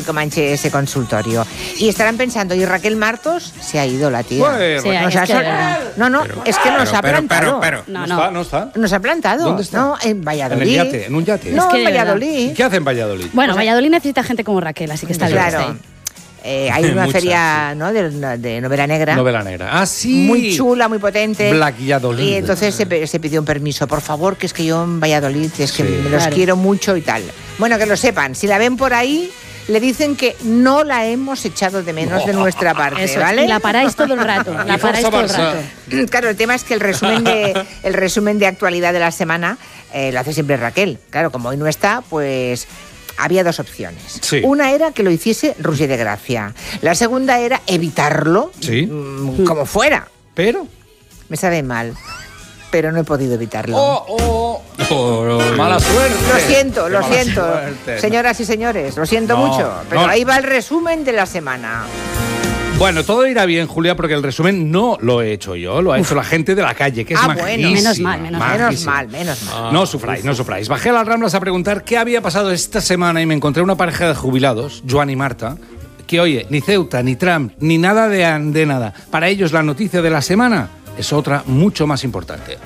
Comanche ese consultorio. Y estarán pensando, ¿y Raquel Martos? Se ha ido la tía. Bueno, Sí, Nos es ha que sol- de verdad. No, es que nos ha plantado. No está. Nos ha plantado. ¿Dónde está? No, en Valladolid. En el yate, en un yate. No, Es que en de verdad. Valladolid. ¿Qué hace en Valladolid? Bueno, Valladolid necesita gente como Raquel, así que está bien. Claro. Hay una Muchas, feria, ¿no?, de novela negra. Novela negra. Ah, sí. Muy chula, muy potente. Valladolid. Y entonces se pidió un permiso. Por favor, que es que yo en Valladolid, es que Sí. me los Claro. quiero mucho y tal. Bueno, que lo sepan. Si la ven por ahí, le dicen que no la hemos echado de menos de nuestra parte, Eso, ¿vale? y la paráis todo el rato. La paráis todo el Barça. rato. Claro, el tema es que el resumen de actualidad de la semana lo hace siempre Raquel. Claro, como hoy no está, pues había dos opciones. Sí. Una era que lo hiciese Roger de Gracia. La segunda era evitarlo, Sí. como fuera. Pero... Me sabe mal, pero no he podido evitarlo. Mala suerte. Lo siento, Qué lo mala siento. suerte. Señoras y señores, lo siento No, mucho. Pero no. ahí va el resumen de la semana. Bueno, todo irá bien, Julia, porque el resumen no lo he hecho yo, lo ha hecho la gente de la calle, que es Bueno. majísima. Menos mal, menos mal. Majísima. Menos mal. No sufráis, no sufráis. Bajé a las Ramblas a preguntar qué había pasado esta semana y me encontré una pareja de jubilados, Joan y Marta, que oye, ni Ceuta, ni Trump, ni nada de nada. Para ellos la noticia de la semana es otra mucho más importante.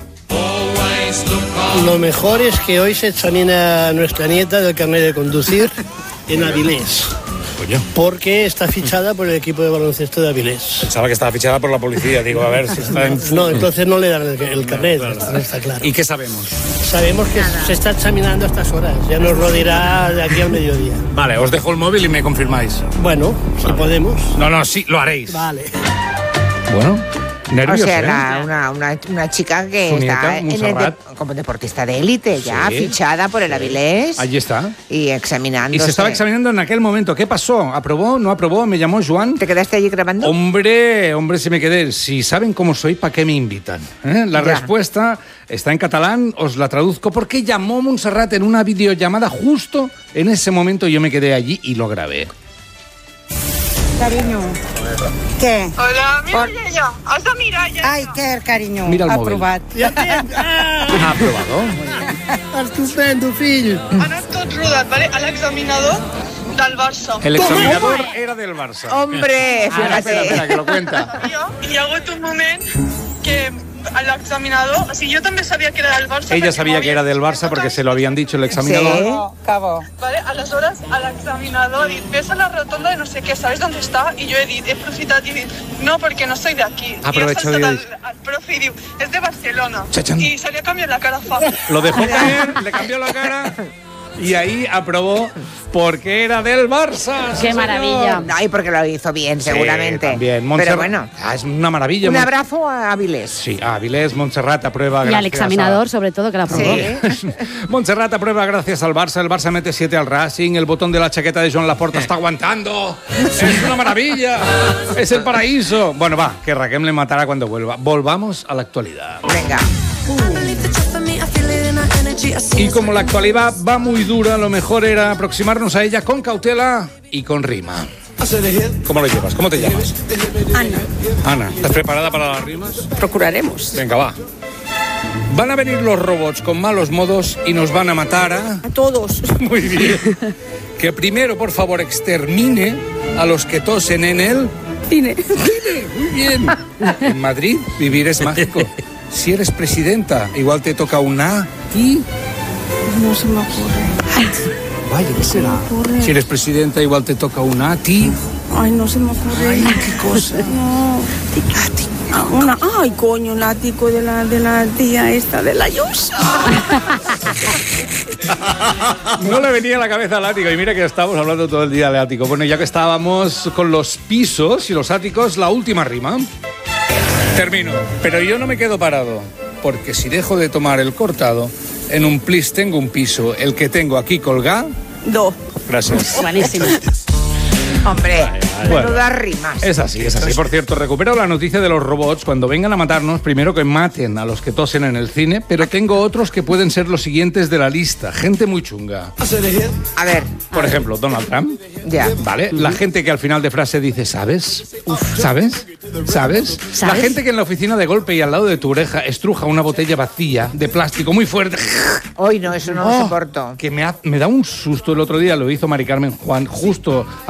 Lo mejor es que hoy se examina a nuestra nieta del carnet de conducir en Avilés, porque está fichada por el equipo de baloncesto de Avilés. Pensaba que estaba fichada por la policía. Digo, a ver si está en... No, entonces no le dan el carnet, está claro. ¿Y qué sabemos? Sabemos que se está examinando a estas horas, ya nos lo dirá de aquí al mediodía. Vale, os dejo el móvil y me confirmáis. Bueno, si podemos. No, sí, lo haréis. Vale. Bueno, nervios, O sea, ¿eh? una chica que Su está nieta, Montserrat. como deportista de élite, ya Sí. fichada por el Avilés. Allí está. Y examinándose. Y se estaba examinando en aquel momento. ¿Qué pasó? ¿Aprobó? ¿No aprobó? ¿Me llamó Joan? ¿Te quedaste allí grabando? Hombre, si me quedé. Si saben cómo soy, ¿para qué me invitan? La Ya. respuesta está en catalán, os la traduzco, porque llamó Montserrat en una videollamada justo en ese momento. Yo me quedé allí y lo grabé. Carinyo. Què? Hola, mira ja. Has de mirar ja. Ai, què, carinyo? Mira el mòbil. Aprovat. Ja tens. ¿Ha aprobado? Estupendo, fill. Ha anat tot rodat, vale? A l'examinador del Barça. El examinador era del Barça. Hombre, Espera, fíjate. que lo cuenta. I hi ha hagut un moment que l'examinador... O sigui, jo també sabia que era del Barça. Ella perquè sabía que era del Barça porque se lo habían dicho el examinador. Sí. Que bo. Vale? Aleshores, a l'examinador ha dit, ves a la rotonda de no sé què, ¿sabes dónde está? I jo he dit, he aprofitat i he dit, no, perquè no soy de aquí. Aprovecho I de ha dir. saltat el profe i diu, és de Barcelona. Chachan. I se li ha canviat la cara fa. Lo dejó caer, le cambió la cara y ahí aprobó porque era del Barça. ¡Qué maravilla! No, y porque lo hizo bien, seguramente. También. Pero Montserrat. bueno, Es una maravilla. un abrazo a Avilés. Sí, Avilés, Montserrat aprueba. Y al gracias examinador, sobre todo, que la aprobó. Sí. Montserrat aprueba gracias al Barça. El Barça mete 7 al Racing. El botón de la chaqueta de Joan Laporta está aguantando. Es una maravilla. Es el paraíso. Bueno, va, que Raquel le matará cuando vuelva. Volvamos a la actualidad. Venga. Y como la actualidad va muy dura, lo mejor era aproximarnos a ella con cautela y con rima. ¿Cómo lo llevas? ¿Cómo te llamas? Ana, Ana, ¿estás preparada para las rimas? procuraremos. Venga, va. Van a venir los robots con malos modos y nos van a matar a... A todos. Muy bien. Que primero, por favor, extermine a los que tosen en él. Cine. Muy bien. En Madrid, vivir es mágico. Si eres presidenta, igual te toca una y... No se me ocurre. Vaya, ¿qué será? Si eres presidenta, igual te toca una a ti. Ay, no se me ocurre. Ay, qué cosa. No. Ay, coño, un ático de la tía esta, de la Yosa. No le venía a la cabeza al ático y mira que estamos hablando todo el día de ático. Bueno, ya que estábamos con los pisos y los áticos, la última rima. Termino, pero yo no me quedo parado, porque si dejo de tomar el cortado, en un plis tengo un piso, el que tengo aquí colgado. Gracias. Buenísimo. Hombre, Bueno. menudas rimas. Es así, es así. Por cierto, recupero la noticia de los robots. Cuando vengan a matarnos, primero que maten a los que tosen en el cine, pero tengo otros que pueden ser los siguientes de la lista. Gente muy chunga. A ver, Por ejemplo, Donald Trump. ya. ¿Vale? La gente que al final de frase dice, ¿sabes? ¿Sabes? ¿Sabes? La ¿Sabes? gente que en la oficina de golpe y al lado de tu oreja estruja una botella vacía de plástico muy fuerte. Hoy no, eso no lo soporto. Que me da un susto el otro día, lo hizo Mari Carmen Juan justo